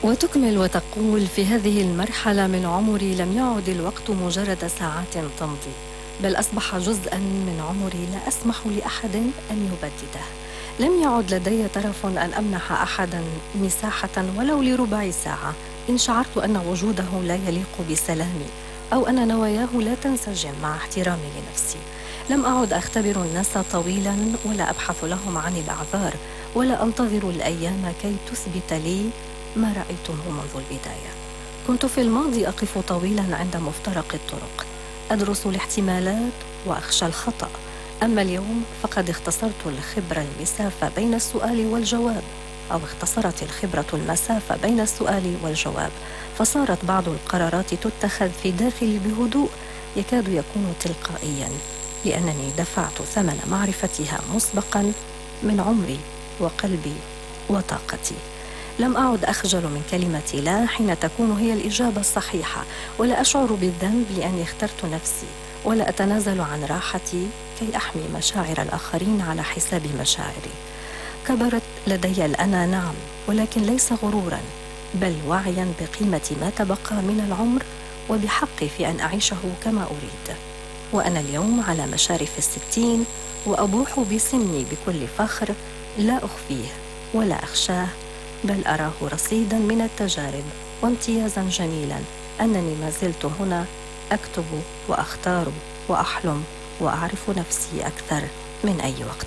وتكمل وتقول: في هذه المرحلة من عمري لم يعد الوقت مجرد ساعات تمضي، بل أصبح جزءاً من عمري لا أسمح لأحد أن يبدده. لم يعد لدي طرف أن أمنح أحداً مساحة ولو لربع ساعة إن شعرت أن وجوده لا يليق بسلامي، أو أن نواياه لا تنسجم مع احترامي لنفسي. لم أعد أختبر الناس طويلاً ولا أبحث لهم عن الأعذار، ولا أنتظر الأيام كي تثبت لي ما رأيته منذ البداية. كنت في الماضي أقف طويلاً عند مفترق الطرق، أدرس الاحتمالات وأخشى الخطأ. أما اليوم فقد اختصرت الخبرة المسافة بين السؤال والجواب، أو اختصرت الخبرة المسافة بين السؤال والجواب، فصارت بعض القرارات تتخذ في داخلي بهدوء يكاد يكون تلقائياً، لأنني دفعت ثمن معرفتها مسبقاً من عمري وقلبي وطاقتي. لم أعد أخجل من كلمة لا حين تكون هي الإجابة الصحيحة، ولا أشعر بالذنب لأني اخترت نفسي، ولا أتنازل عن راحتي كي أحمي مشاعر الآخرين على حساب مشاعري. كبرت لدي الأنا، نعم، ولكن ليس غرورا، بل وعيا بقيمة ما تبقى من العمر وبحقي في أن أعيشه كما أريد. وأنا اليوم على مشارف 60 وأبوح بسني بكل فخر، لا أخفيه ولا أخشاه، بل أراه رصيداً من التجارب وامتيازاً جميلاً أنني ما زلت هنا أكتب وأختار وأحلم وأعرف نفسي أكثر من أي وقت.